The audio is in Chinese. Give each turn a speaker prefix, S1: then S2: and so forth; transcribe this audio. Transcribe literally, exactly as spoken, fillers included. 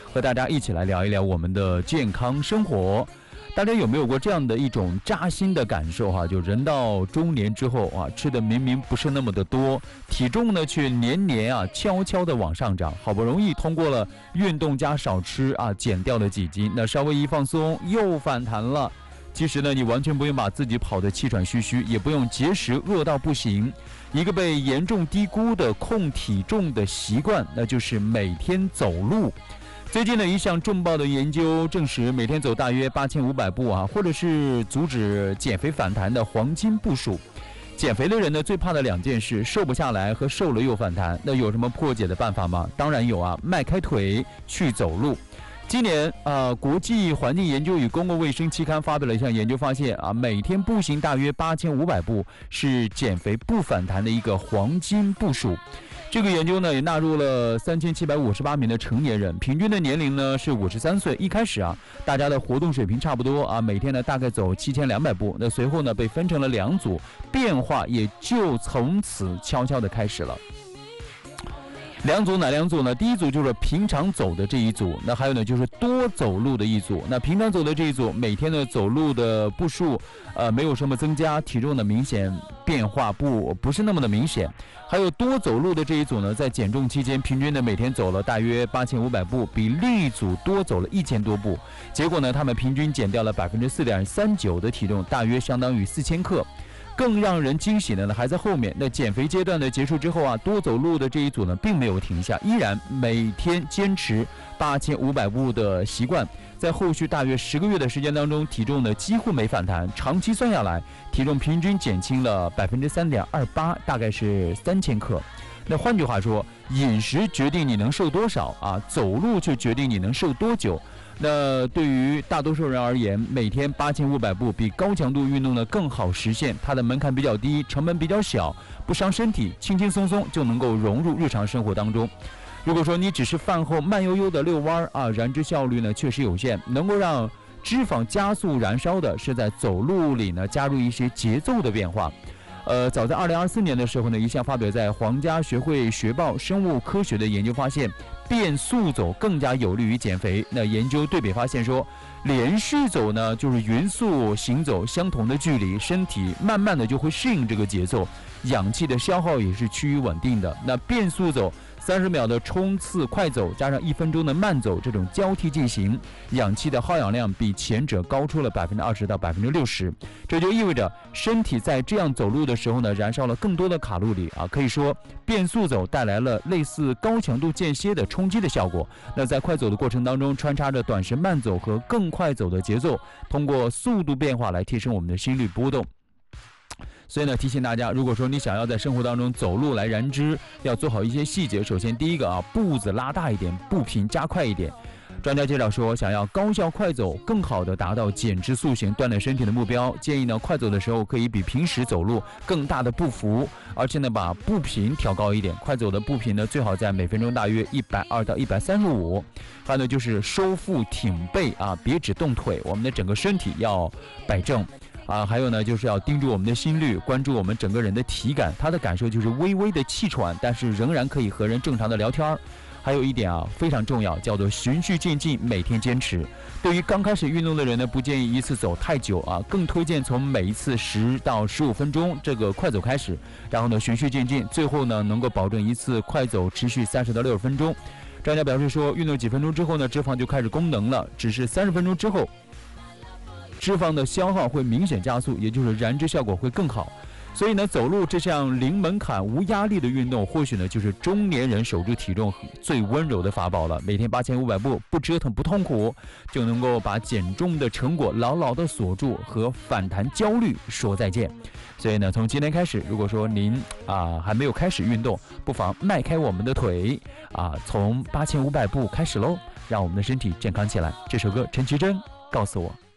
S1: 和大家一起来聊一聊我们的健康生活。大家有没有过这样的一种扎心的感受哈？就人到中年之后啊，吃的明明不是那么的多，体重呢却年年啊悄悄的往上涨，好不容易通过了运动加少吃啊，减掉了几斤，那稍微一放松又反弹了。其实呢，你完全不用把自己跑得气喘吁吁，也不用节食饿到不行。一个被严重低估的控体重的习惯，那就是每天走路。最近的一项重磅的研究证实，每天走大约八千五百步啊，或者是阻止减肥反弹的黄金步数。减肥的人呢，最怕的两件事：瘦不下来和瘦了又反弹。那有什么破解的办法吗？当然有啊，迈开腿去走路。今年啊、呃，国际环境研究与公共卫生期刊发表了一项研究，发现啊，每天步行大约八千五百步是减肥不反弹的一个黄金步数。这个研究呢也纳入了三千七百五十八名的成年人，平均的年龄呢是五十三岁。一开始啊，大家的活动水平差不多啊，每天呢大概走七千两百步。那随后呢被分成了两组，变化也就从此悄悄的开始了。两组哪两组呢？第一组就是平常走的这一组，那还有呢就是多走路的一组。那平常走的这一组，每天的走路的步数，呃，没有什么增加，体重的明显变化不不是那么的明显。还有多走路的这一组呢，在减重期间，平均的每天走了大约八千五百步，比另一组多走了一千多步。结果呢，他们平均减掉了百分之四点三九的体重，大约相当于四千克。更让人惊喜的呢，还在后面。那减肥阶段的结束之后啊，多走路的这一组呢，并没有停下，依然每天坚持八千五百步的习惯。在后续大约十个月的时间当中，体重呢几乎没反弹，长期算下来，体重平均减轻了百分之三点二八，大概是三千克。那换句话说，饮食决定你能瘦多少啊，走路就决定你能瘦多久。那对于大多数人而言，每天八千五百步比高强度运动呢更好实现，它的门槛比较低，成本比较小，不伤身体，轻轻松松就能够融入日常生活当中。如果说你只是饭后慢悠悠的遛弯啊，燃脂效率呢确实有限，能够让脂肪加速燃烧的是在走路里呢加入一些节奏的变化。呃，早在二零二四年的时候呢，一项发表在皇家学会学报生物科学的研究发现，变速走更加有利于减肥。那研究对比发现说，连续走呢，就是匀速行走相同的距离，身体慢慢的就会适应这个节奏，氧气的消耗也是趋于稳定的。那变速走三十秒的冲刺快走加上一分钟的慢走，这种交替进行，氧气的耗氧量比前者高出了百分之二十到百分之六十。这就意味着身体在这样走路的时候呢，燃烧了更多的卡路里啊。可以说，变速走带来了类似高强度间歇的冲击的效果。那在快走的过程当中，穿插着短时慢走和更快走的节奏，通过速度变化来提升我们的心率波动。所以呢，提醒大家，如果说你想要在生活当中走路来燃脂，要做好一些细节。首先，第一个啊，步子拉大一点，步频加快一点。专家介绍说，想要高效快走，更好的达到减脂塑形、锻炼身体的目标，建议呢，快走的时候可以比平时走路更大的步幅，而且呢，把步频调高一点。快走的步频呢，最好在每分钟大约一百二到一百三十五。还有呢，就是收腹挺背啊，别只动腿，我们的整个身体要摆正。啊，还有呢，就是要盯住我们的心率，关注我们整个人的体感，他的感受就是微微的气喘，但是仍然可以和人正常的聊天。还有一点啊，非常重要，叫做循序渐进，每天坚持。对于刚开始运动的人呢，不建议一次走太久啊，更推荐从每一次十到十五分钟这个快走开始，然后呢循序渐进，最后呢能够保证一次快走持续三十到六十分钟。专家表示说，运动几分钟之后呢，脂肪就开始功能了，只是三十分钟之后，脂肪的消耗会明显加速，也就是燃脂效果会更好。所以呢，走路这项零门槛无压力的运动，或许呢就是中年人守住体重最温柔的法宝了。每天八千五百步，不折腾不痛苦，就能够把减重的成果牢牢的锁住，和反弹焦虑说再见。所以呢，从今天开始，如果说您啊、呃、还没有开始运动，不妨迈开我们的腿啊、呃，从八千五百步开始喽，让我们的身体健康起来。这首歌陈绮贞告诉我。